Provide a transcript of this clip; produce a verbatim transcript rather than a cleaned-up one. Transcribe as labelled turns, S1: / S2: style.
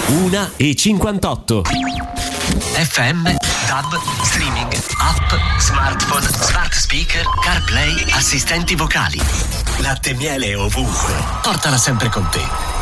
S1: una e cinquantotto.
S2: F M, D A B, streaming, app, smartphone, smart speaker, CarPlay, assistenti vocali. Latte e miele ovunque. Portala sempre con te.